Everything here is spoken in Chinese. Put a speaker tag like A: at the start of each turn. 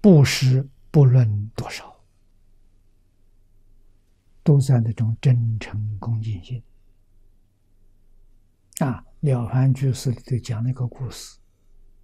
A: 布施不论多少，都在那种真诚恭敬心。《了凡居士》里头讲了一个故事，